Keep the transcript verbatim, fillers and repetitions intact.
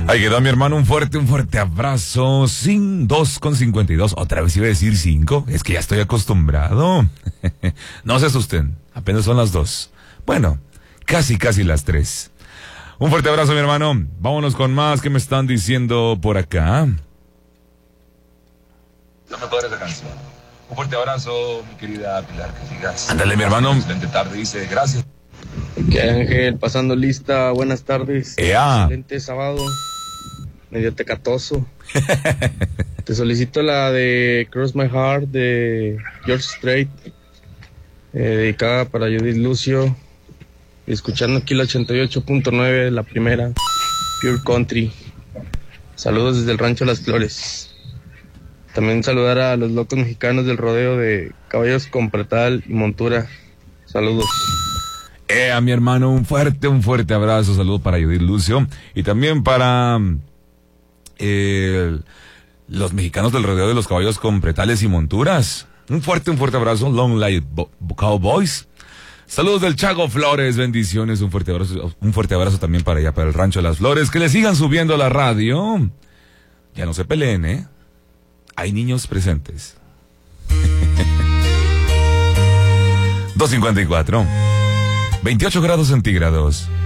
Ahí quedó mi hermano, un fuerte, un fuerte abrazo. Sin dos con cincuenta y dos. Otra vez iba a decir cinco. Es que ya estoy acostumbrado. No se asusten. Apenas son las dos. Bueno, casi, casi las tres. Un fuerte abrazo, mi hermano. Vámonos con más. ¿Qué me están diciendo por acá? No me podrás la canción. Un fuerte abrazo, mi querida Pilar, que sigas. Ándale, mi hermano. Excelente tarde, dice, gracias. ¿Qué Ángel? Pasando lista, buenas tardes. ¡Ea! Excelente sábado, medio tecatoso. Te solicito la de Cross My Heart de George Strait, eh, dedicada para Judith Lucio. Y escuchando aquí la ochenta y ocho punto nueve, la primera, Pure Country. Saludos desde el Rancho Las Flores. También saludar a los locos mexicanos del rodeo de caballos con pretal y montura. Saludos. Eh, a mi hermano, un fuerte, un fuerte abrazo. Saludos para Judith Lucio. Y también para eh, los mexicanos del rodeo de los caballos con pretales y monturas. Un fuerte, un fuerte abrazo. Long Light Bo- Cowboys. Saludos del Chago Flores, bendiciones. Un fuerte abrazo, un fuerte abrazo también para allá, para el Rancho de las Flores. Que le sigan subiendo a la radio. Ya no se peleen, ¿eh? Hay niños presentes. dos cincuenta y cuatro. veintiocho grados centígrados.